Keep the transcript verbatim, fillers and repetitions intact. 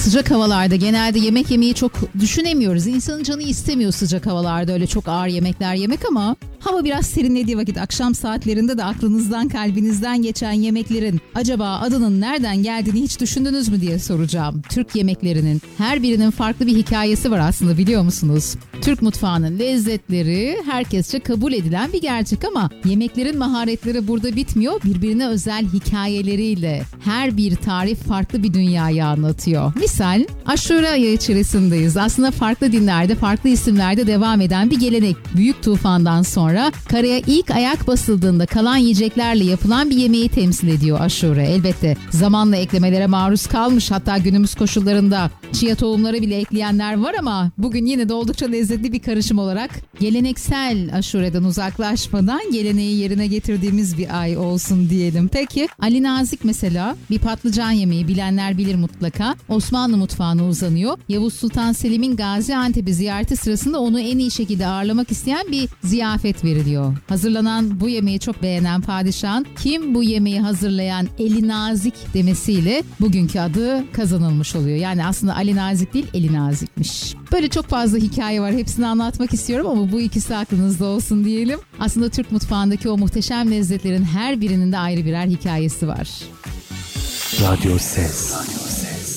sıcak havalarda genelde yemek yemeyi çok düşünemiyoruz. İnsanın canı istemiyor sıcak havalarda öyle çok ağır yemekler yemek ama hava biraz serinlediği vakit akşam saatlerinde de aklınızdan kalbinizden geçen yemeklerin acaba adının nereden geldiğini hiç düşündünüz mü diye soracağım. Türk yemeklerinin her birinin farklı bir hikayesi var aslında, biliyor musunuz? Türk mutfağının lezzetleri herkesçe kabul edilen bir gerçek ama yemeklerin maharetleri burada bitmiyor. Birbirine özel hikayeleriyle her bir tarif farklı bir dünyayı anlatıyor. Misal Aşure ayı içerisindeyiz. Aslında farklı dinlerde, farklı isimlerde devam eden bir gelenek. Büyük tufandan sonra karaya ilk ayak basıldığında kalan yiyeceklerle yapılan bir yemeği temsil ediyor Aşure. Elbette zamanla eklemelere maruz kalmış, hatta günümüz koşullarında chia tohumları bile ekleyenler var ama bugün yine de oldukça lezzetli bir karışım olarak geleneksel Aşure'den uzaklaşmadan geleneği yerine getirdiğimiz bir ay olsun diyelim. Peki Ali Nazik mesela bir patlıcan yemeği, bilenler bilir mutlaka. Osmanlı mutfağına uzanıyor. Yavuz Sultan Selim'in Gaziantep'i ziyareti sırasında onu en iyi şekilde ağırlamak isteyen bir ziyafet veriliyor. Hazırlanan bu yemeği çok beğenen padişahın kim bu yemeği hazırlayan Eli Nazik demesiyle bugünkü adı kazanılmış oluyor. Yani aslında Ali Nazik değil, Eli Nazik'miş. Böyle çok fazla hikaye var. Hepsini anlatmak istiyorum ama bu ikisi aklınızda olsun diyelim. Aslında Türk mutfağındaki o muhteşem lezzetlerin her birinin de ayrı birer hikayesi var. Radyo Ses.